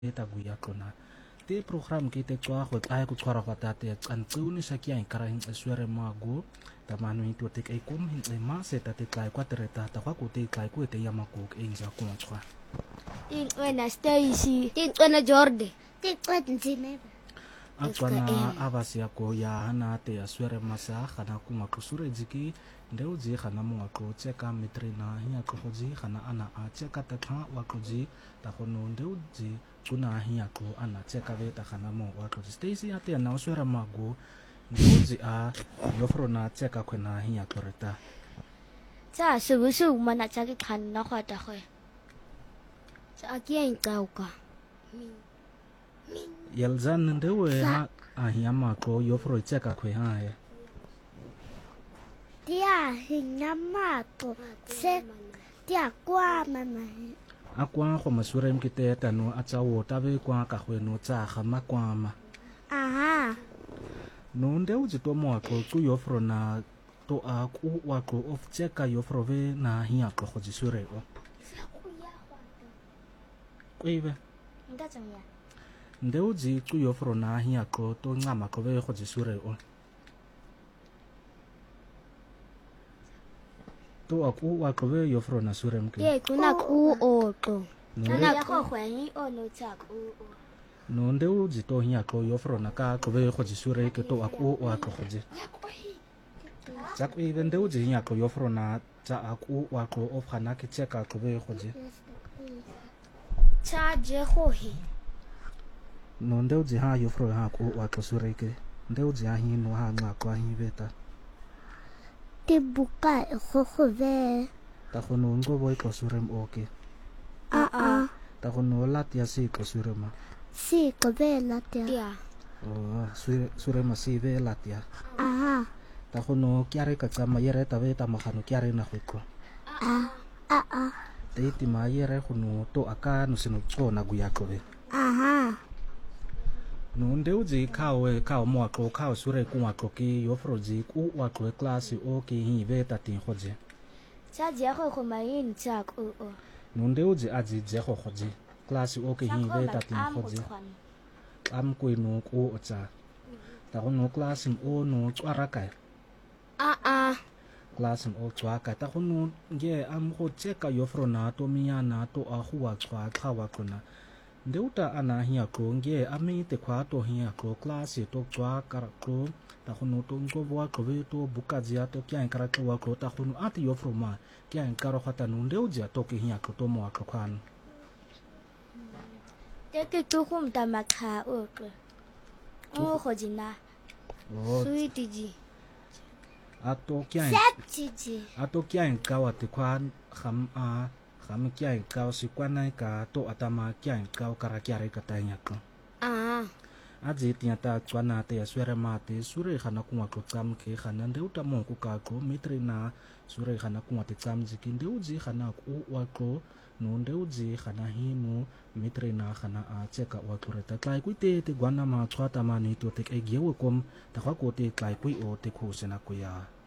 eta guya kona te program ke te tswa go tla go tshwara go tate ya tsantsi sa ke a ikara hin swere mago ta manu into te kai kom hin ma se ta te tla kwa tereta ta kwa ko te tla ko te ya mako ke inja ko tswa tin wena Stacy tin wena Jordan tin wena Zinebe akwana abasi yako ya hana te ya swere masa kana ku makusure jiki ndeu ji khana mo ko cheka mitrina hiya ko ji khana ana a cheka ta kha wa ko ji ta khono ndeu ji kuna hiya ko ana cheka ve ta khana mo wa ko Stacy ate na swere mago ndeu ji a yofrona cheka khona hiya ko reta 这是不是我们那家给看那话的会？这阿健搞个。 yelzan ndeu ha a hiya ma ko yofro cheka khwe ha ya dia hinamato se dia kwa mama akwa go masure mkite tano atsawo tabe kwa ka khweno tsa ga makwama aha no ndeu jito mo ko ku yofrona to a ku wa ko of cheka yofrove na hiya ko jisure o kwebe ndazanya ndeu ji ku yofrona hiya ko to ngama ko ve go jisure o to aku wa ko ve yofrona sure mke ye kuna ku oto kana ko hwenyi ono tsa ku no ndeu jito hiya ko yofrona ka ko ve go jisure ke to aku wa ko je Zak even ndeu ji hiya ko yofrona tsa aku wa ko of hana ke cheka ko ve go je cha je ho hi no ndeu ji ha yofro ha ko wa ko sure ke ndeu ji ha hi no ha nga kwa hi beta te buka go ve ta go no ngo boy ko sure mo ke a ta go no lat ya si ko sure ma si ko ve la te o sure ma si ve lat ya aha ta go no kyare ka tsama yere ta ve ta magano kyare na go ko a te ti ma yere go no to aka no sino tsona gu ya ko ve aha no ndeu ji ka mo ko ka sure ku wa ko ki yofro ji ku wa ko class o ki hi ve ta tin go je cha je ho go mai ni cha ku o no ndeu ji aji je go go je class o ki hi ve ta tin go je am ko no ko o cha ta go no class o no tswara ka a class o tswa ka ta go no nge am go cheka yofro na to miya na to a huwa tswa ka wa ko na ndeuta ana hiya ko nge ami te kwa to hiya ko class to tswa kar ko ta go no to ngo wa ko ve to buka jia to kya kara ko wa ko ta go no ati yofro ma kya karo khata no ndeu jia to ki hiya ko to mo ko khan te ke tu hum ta ma kha o ko ho jina sweet ji ato kya ji ato kya ka wa te kwa kham a kham kya ka si kwa na ka to atama kya ka kara kya re ka ta nya ko aji tia ta tswana te ya swere mate sure khana ku ko tsam ke khana ndeuta mo ku ka ko mitrina sure khana ku te tsam ji kin deu ji khana ku wa ko no ndeu ji khana hi no mitrina khana a cheka wa ko re ta klai ku te gwana ma chwa ta ma ni to te e gyewo kom ta kwa ko te klai ku o te khu sena ku ya